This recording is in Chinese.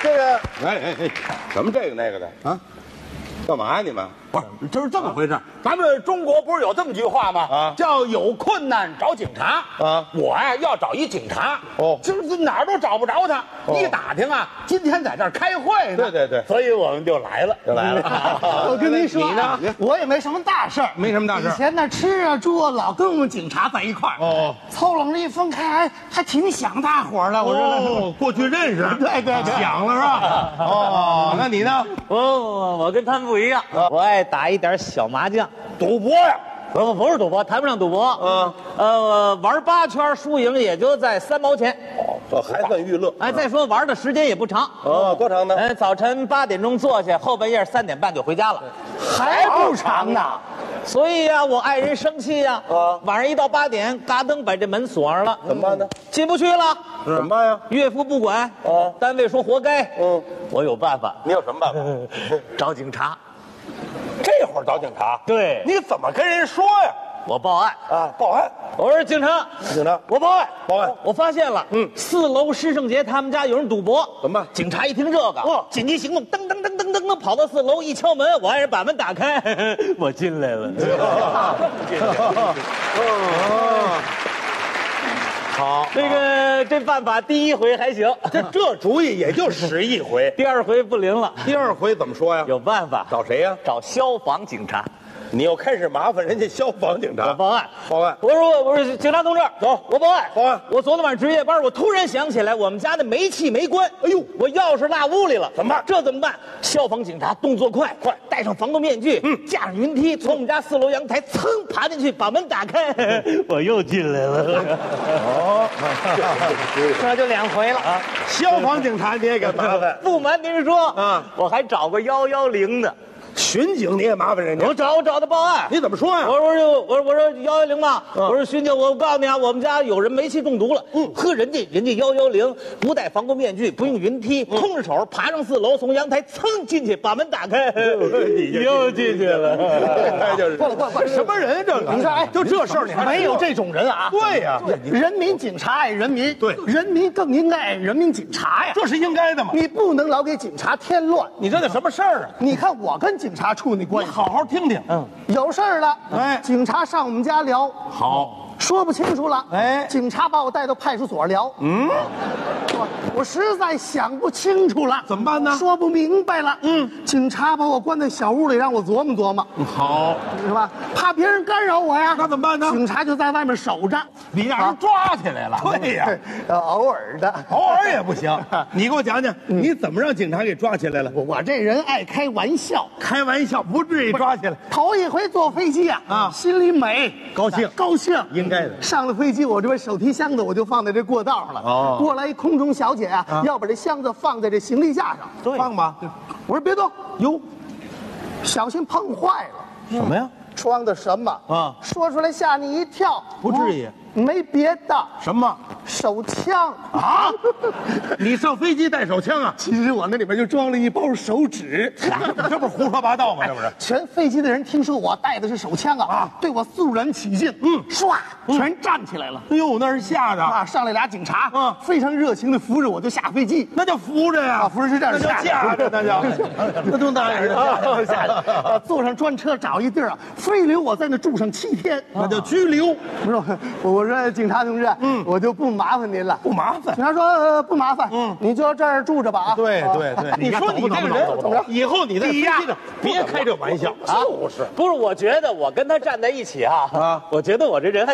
这个， 什么这个那个的啊？干嘛呀你们？ 不是，就是这么回事。咱们中国不是有这么句话吗？ 啊， 叫有困难找警察。 啊， 我呀要找一警察。 哦， 就是哪儿都找不着他。一打听啊，今天在这儿开会呢。 对， 所以我们就来了。 我跟您说， 你呢？ 我也没什么大事儿， 没什么大事。 以前那吃啊住啊，老跟我们警察在一块儿。 哦， 凑拢了一分开，还挺想大伙儿的。我说， 过去认识， 对， 想了是吧？哦，那你呢？ 我跟他们不一样，我爱打一点小麻将， 赌博呀。 不是赌博，谈不上赌博。玩8圈，输赢也就在3毛钱。 这还算娱乐。 哎，再说玩的时间也不长。 哦，多长呢？ 早晨8点钟坐下，后半夜3点半就回家了， 还不长呢。 所以呀，我爱人生气呀。晚上一到8点，嘎噔把这门锁上了， 怎么办呢？ 进不去了。 怎么办呀？ 岳父不管，单位说活该。我有办法。 你有什么办法？ 找警察。 这会儿找警察？ 对， 你怎么跟人说呀？ 我报案啊，报案！ 我说警察，我报案，我发现了，4楼施圣杰他们家有人赌博， 怎么办？ 警察一听这个，紧急行动，噔跑到4楼，一敲门，我爱人把门打开，我进来了。 好， 这办法第1回还行， 这主意也就使1回， 第2回不灵了。 第2回怎么说呀？ 有办法， 找谁呀？ 找消防警察。 你又开始麻烦人家消防警察。 我报案， 我说警察同志， 走， 我报案。我昨天晚上值夜班，我突然想起来我们家的煤气没关。哎呦，我钥匙落屋里了， 怎么办？ 这怎么办？消防警察动作快，戴上防毒面具，架上云梯，从我们家4楼阳台噌爬进去，把门打开，我又进来了。这就2回了啊！ 消防警察你也敢麻烦？ 不瞒您说，我还找过110的。 巡警你也麻烦人家？ 我找他报案， 你怎么说呀？ 我说110嘛，我说巡警，我告诉你啊，我们家有人煤气中毒了。人家110不戴防毒面具，不用云梯，空着手爬上4楼，从阳台噌进去，把门打开，又进去了。 就是过了， 什么人这个？ 你说，哎， 就这事儿你还没有这种人啊？ 对呀， 人民警察爱人民， 对， 人民更应该爱人民警察呀， 这是应该的嘛。 你不能老给警察添乱。 你这什么事儿啊？ 你看我跟警察处那关系， 好好听听。 有事儿了， 哎， 警察上我们家聊， 好， 说不清楚了， 哎， 警察把我带到派出所聊，我实在想不清楚了， 怎么办呢？ 说不明白了，警察把我关在小屋里，让我琢磨琢磨， 好， 是吧？怕别人干扰我呀， 那怎么办呢？ 警察就在外面守着， 你让人抓起来了。对呀， 偶尔的， 偶尔也不行。你给我讲讲，你怎么让警察给抓起来了？ 我这人爱开玩笑， 开玩笑不至于抓起来。 头一回坐飞机啊，心里美， 高兴， 应该的。 上了飞机，我这边手提箱子我就放在这过道上了。过来一空中小姐啊，要把这箱子放在这行李架上。 对，放吧。 我说别动，哟，小心碰坏了。 什么呀？ 装的什么啊？说出来吓你一跳。 不至于。 没别的。 什么？ 手枪啊！你上飞机带手枪啊？ 其实我那里边就装了一包手指， 这不是胡说八道吗？这不是？ 全飞机的人听说我带的是手枪啊，对我肃然起敬，唰，全站起来了。 哎呦，那是吓的啊！上来俩警察，非常热情的扶着我就下飞机， 那叫扶着呀， 扶着是这样吓着，那叫，那都那样的吓着。坐上专车找一地儿啊，非留我在那住上7天， 那叫拘留。 不是，我说警察同志，我就不麻烦您了， 不麻烦。 警察说不麻烦，你就这儿住着吧啊。 对，你说你这个人怎么着？以后你在飞机上别开这玩笑，就是。 不是，我觉得我跟他站在一起啊，我觉得我这人还